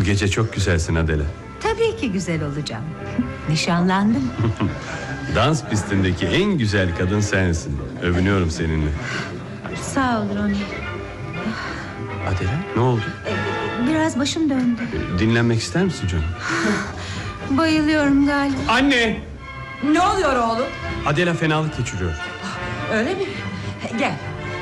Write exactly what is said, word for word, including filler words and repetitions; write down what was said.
gece çok güzelsin Adela. Tabii ki güzel olacağım. Nişanlandım. Dans pistindeki en güzel kadın sensin. Övünüyorum seninle. Sağ ol Ronnie. Adela, ne oldu? Biraz başım döndü. Dinlenmek ister misin canım? Bayılıyorum galiba. Anne! Ne oluyor oğlum? Adela fenalık geçiriyor. Öyle mi? Gel